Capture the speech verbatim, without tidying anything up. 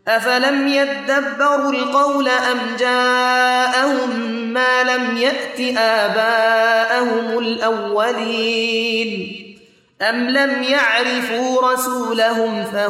أفلم يدبروا القول أم جاءهم ما لم يأت آباءهم الأولين أم لم يعرفوا رسولهم فهم